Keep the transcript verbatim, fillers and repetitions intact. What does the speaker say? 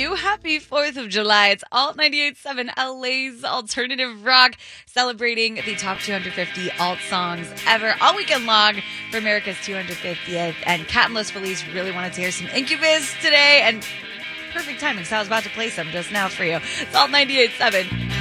you. Happy fourth of July. It's Alt ninety-eight point seven, L A's alternative rock, celebrating the top two hundred fifty alt songs ever all weekend long for America's two hundred fiftieth. And Cat and Los Feliz really wanted to hear some Incubus today, and perfect timing, because I was about to play some just now for you. It's Alt ninety-eight point seven.